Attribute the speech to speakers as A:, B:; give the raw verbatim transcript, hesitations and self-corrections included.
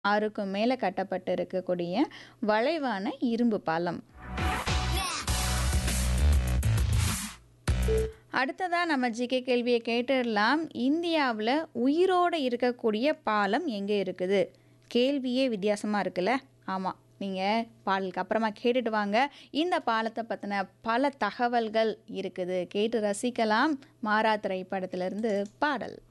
A: ஆறுக்கும் மேல கட்டப்பட்டு இருக்கக்கூடிய வளைவான இரும்பு பாலம். அடுத்ததா நம்ம ஜிகே கேள்விய கேட்டுறலாம். இந்தியாவுல உயிரோட இருக்கக்கூடிய பாலம் எங்க இருக்குது? கேள்வியே வித்தியாசமா இருக்குல்ல? ஆமா. நீங்க பாடலுக்கு அப்புறமா கேட்டுட்டு வாங்க. இந்த பாலத்த பத்தின பல தகவல்கள் இருக்குது. கேட்டு ரசிக்கலாம். மாறா திரைப்படத்திலிருந்து பாடல்.